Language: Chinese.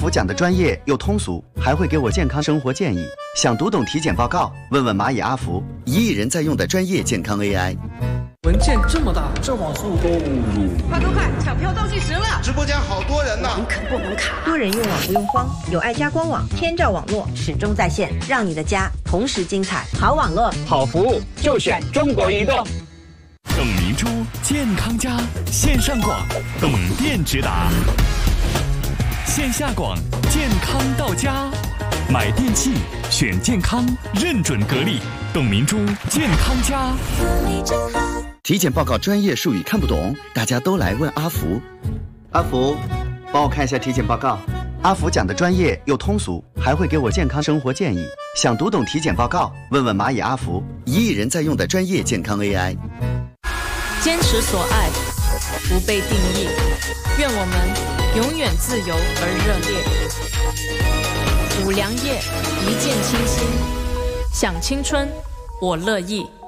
福讲的专业又通俗，还会给我健康生活建议。想读懂体检报告，问问蚂蚁阿福，1亿人在用的专业健康 AI。 文件这么大，这网速够鲁。 快，抢票倒计时了！ 直播间好多人呢， 不能卡。 多人用网不用慌，有爱家官网，天照网络始终在线，让你的家同时精彩。好网络， 好服务，就选中国移动。 董明珠健康家线上广，董店直达；线下广，健康到家。买电器选健康，认准格力。董明珠健康家。 体检报告专业术语看不懂，大家都来问阿福。阿福，帮我看一下体检报告。阿福讲的专业又通俗，还会给我健康生活建议。想读懂体检报告，问问蚂蚁阿福，1亿人在用的专业健康 AI。 坚持所爱，不被定义。愿我们永远自由而热烈。五粮液，一见倾心，想青春，我乐意。